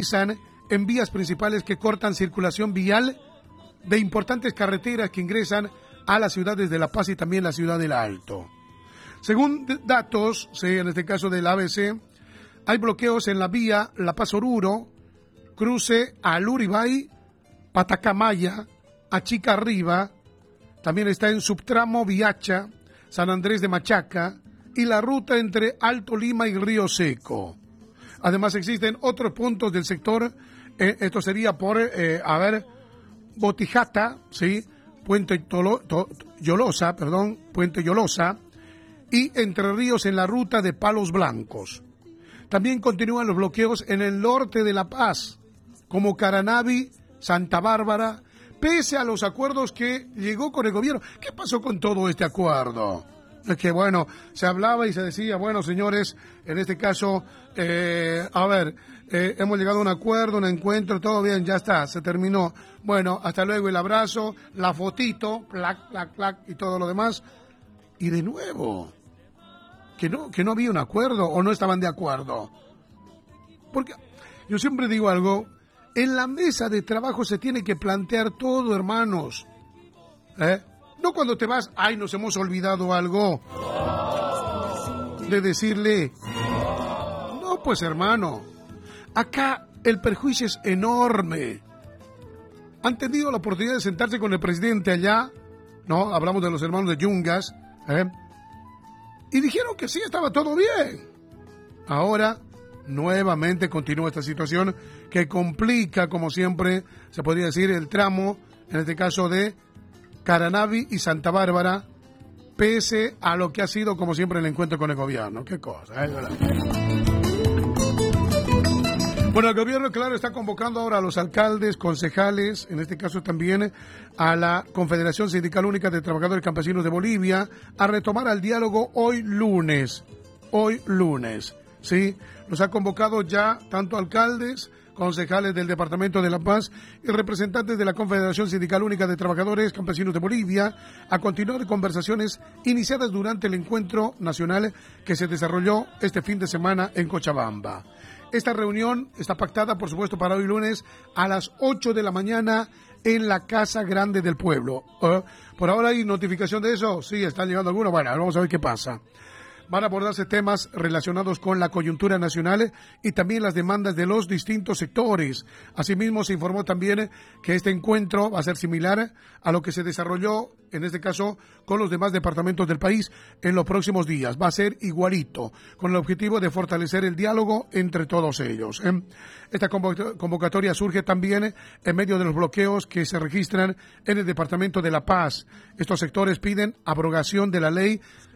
realizan en vías principales que cortan circulación vial de importantes carreteras que ingresan a las ciudades de La Paz y también la ciudad del Alto. Según datos, en este caso del ABC, hay bloqueos en la vía La Paz-Oruro, cruce a Luribay, Patacamaya, Achica Arriba, también está en subtramo Viacha, San Andrés de Machaca y la ruta entre Alto Lima y Río Seco. Además existen otros puntos del sector, esto sería por, Botijata, ¿sí? Puente Yolosa y Entre Ríos en la ruta de Palos Blancos. También continúan los bloqueos en el norte de La Paz, como Caranavi, Santa Bárbara, pese a los acuerdos que llegó con el gobierno. ¿Qué pasó con todo este acuerdo? Es que, bueno, se hablaba y se decía, bueno, señores, en este caso, hemos llegado a un acuerdo, un encuentro, todo bien, ya está, se terminó. Bueno, hasta luego, el abrazo, la fotito, plac, plac, plac, y todo lo demás. Y de nuevo, que no había un acuerdo o no estaban de acuerdo. Porque yo siempre digo algo, en la mesa de trabajo se tiene que plantear todo, hermanos. No cuando te vas, ay, nos hemos olvidado algo de decirle. No, pues hermano, acá el perjuicio es enorme. Han tenido la oportunidad de sentarse con el presidente allá, ¿no? Hablamos de los hermanos de Yungas, y dijeron que sí, estaba todo bien. Ahora, nuevamente continúa esta situación que complica, como siempre, se podría decir, el tramo, en este caso de Caranavi y Santa Bárbara, pese a lo que ha sido, como siempre, el encuentro con el gobierno. Qué cosa, ¿verdad? Bueno, el gobierno, claro, está convocando ahora a los alcaldes, concejales, en este caso también a la Confederación Sindical Única de Trabajadores Campesinos de Bolivia, a retomar el diálogo hoy lunes, ¿sí? Los ha convocado ya tanto alcaldes, concejales del Departamento de La Paz y representantes de la Confederación Sindical Única de Trabajadores Campesinos de Bolivia a continuar conversaciones iniciadas durante el encuentro nacional que se desarrolló este fin de semana en Cochabamba. Esta reunión está pactada, por supuesto, para hoy lunes a las 8 de la mañana en la Casa Grande del Pueblo. ¿Por ahora hay notificación de eso? Sí, están llegando algunos. Bueno, vamos a ver qué pasa. Van a abordarse temas relacionados con la coyuntura nacional y también las demandas de los distintos sectores. Asimismo, se informó también que este encuentro va a ser similar a lo que se desarrolló, en este caso, con los demás departamentos del país en los próximos días. Va a ser igualito, con el objetivo de fortalecer el diálogo entre todos ellos. Esta convocatoria surge también en medio de los bloqueos que se registran en el departamento de La Paz. Estos sectores piden abrogación de la ley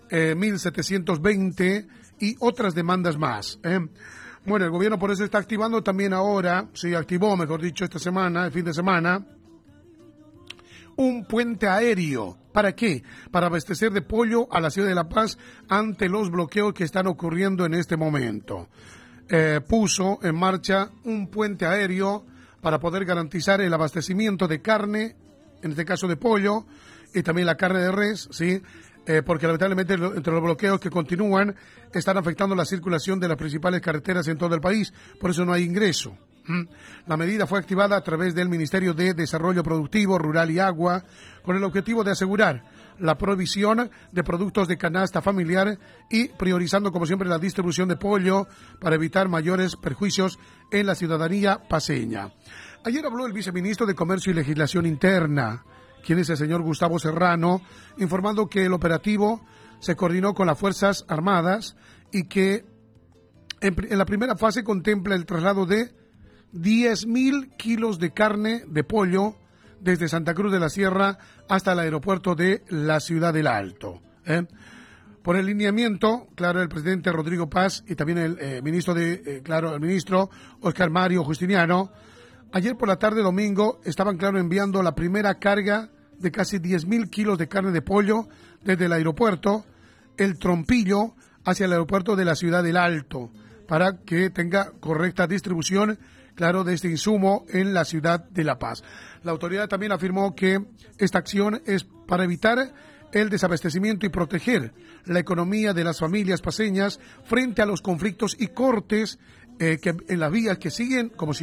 1720 y otras demandas más. Bueno, el gobierno por eso está activando también ahora, activó, mejor dicho, esta semana, el fin de semana, un puente aéreo. ¿Para qué? Para abastecer de pollo a la ciudad de La Paz ante los bloqueos que están ocurriendo en este momento. Puso en marcha un puente aéreo para poder garantizar el abastecimiento de carne, en este caso de pollo, y también la carne de res, ¿sí? Porque lamentablemente entre los bloqueos que continúan están afectando la circulación de las principales carreteras en todo el país, por eso no hay ingreso. La medida fue activada a través del Ministerio de Desarrollo Productivo, Rural y Agua, con el objetivo de asegurar la provisión de productos de canasta familiar y priorizando, como siempre, la distribución de pollo para evitar mayores perjuicios en la ciudadanía paceña. Ayer habló el viceministro de Comercio y Legislación Interna, quien es el señor Gustavo Serrano, informando que el operativo se coordinó con las Fuerzas Armadas y que en la primera fase contempla el traslado de 10.000 kilos de carne de pollo desde Santa Cruz de la Sierra hasta el aeropuerto de la Ciudad del Alto. Por el lineamiento, claro, el presidente Rodrigo Paz y también el ministro Oscar Mario Justiniano, ayer por la tarde domingo estaban, claro, enviando la primera carga de casi 10.000 kilos de carne de pollo desde el aeropuerto, el Trompillo, hacia el aeropuerto de la Ciudad del Alto, para que tenga correcta distribución, claro, de este insumo en la ciudad de La Paz. La autoridad también afirmó que esta acción es para evitar el desabastecimiento y proteger la economía de las familias paceñas frente a los conflictos y cortes que en las vías que siguen, como si